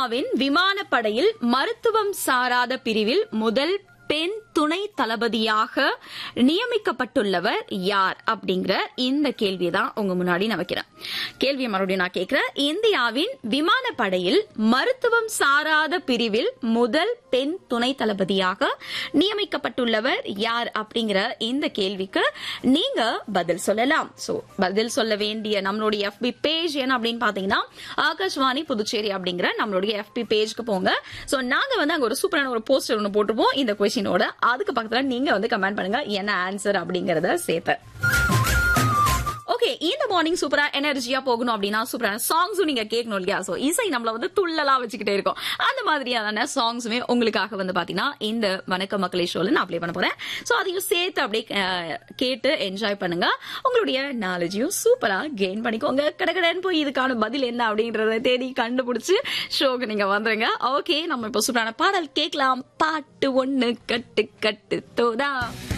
இந்தியாவின் விமானப்படையில் மருத்துவம் சாராத பிரிவில் முதல் பெண் துணை தளபதியாக நியமிக்கப்பட்டுள்ளவர் யார் அப்படிங்கிற இந்த கேள்வியை தான் உங்க முன்னாடி நான் வைக்கிறேன். கேள்வியை மறுபடியும் நான் கேட்கிறேன். இந்தியாவின் விமானப்படையில் மருத்துவம் சாராத பிரிவில் முதல் பெண் துணை தளபதியாக நியமிக்கப்பட்டுள்ளவர் யார் அப்படிங்கிற இந்த கேள்விக்கு நீங்க பதில் சொல்லலாம். சோ பதில் சொல்ல வேண்டிய நம்மளுடைய FB பேஜ் என்ன அப்படின்னு பாத்தீங்கன்னா ஆகாஷ்வாணி புதுச்சேரி அப்படிங்கிற நம்மளுடைய FB பேஜ்க்கு போங்க. சோ நாங்க அங்க ஒரு சூப்பரான ஒரு போஸ்டர் ஒன்று போட்டுருப்போம் இந்த கொஸ்டினோட. அதுக்கு பக்கத்துல நீங்க கமெண்ட் பண்ணுங்க என்ன ஆன்சர் அப்படிங்கறத சேர்த்து. ஓகே, இந்த மார்னிங் சூப்பரா எனர்ஜியா போகணும் அப்படின்னா சூப்பரான சாங்ஸும் நீங்க கேட்கணும் இல்லையா? சோ இசை நம்மள துள்ளலா வச்சுக்கிட்டே இருக்கும். அந்த மாதிரியான சாங்ஸுமே உங்களுக்காக பாத்தீங்கன்னா இந்த வணக்க மக்களே ஷோல நான் அப்ளை பண்ண போறேன். சோ அதையும் சேர்த்து அப்படியே கேட்டு என்ஜாய் பண்ணுங்க. உங்களுடைய நாலேஜையும் சூப்பரா கெயின் பண்ணிக்கோங்க. கடகடன்னு போய் இதுக்கான பதில் என்ன அப்படின்றத தேடி கண்டுபிடிச்சு ஷோக்கு நீங்க வந்துருங்க. ஓகே, நம்ம இப்ப சூப்பரான பாடல் கேட்கலாம். பாட்டு ஒண்ணு கட்டு கட்டு தோதா.